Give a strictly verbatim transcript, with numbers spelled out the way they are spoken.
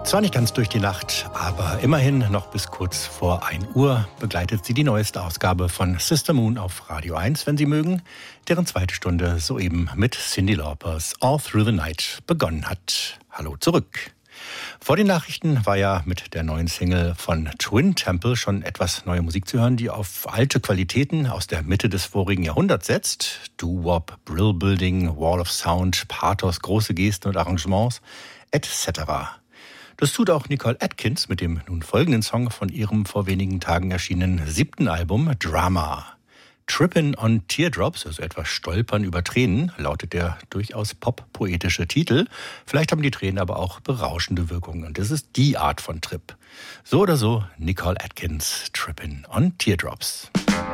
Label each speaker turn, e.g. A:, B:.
A: Zwar nicht ganz durch die Nacht, aber immerhin noch bis kurz vor ein Uhr begleitet sie die neueste Ausgabe von Sister Moon auf Radio eins, wenn Sie mögen, deren zweite Stunde soeben mit Cyndi Laupers All Through the Night begonnen hat. Hallo zurück. Vor den Nachrichten war ja mit der neuen Single von Twin Temple schon etwas neue Musik zu hören, die auf alte Qualitäten aus der Mitte des vorigen Jahrhunderts setzt. Doo-Wop, Brill-Building, Wall of Sound, Pathos, große Gesten und Arrangements, et cetera. Das tut auch Nicole Atkins mit dem nun folgenden Song von ihrem vor wenigen Tagen erschienenen siebten Album Drama. Trippin' on Teardrops, also etwas Stolpern über Tränen, lautet der durchaus pop-poetische Titel. Vielleicht haben die Tränen aber auch berauschende Wirkungen und das ist die Art von Trip. So oder so, Nicole Atkins, Trippin' on Teardrops.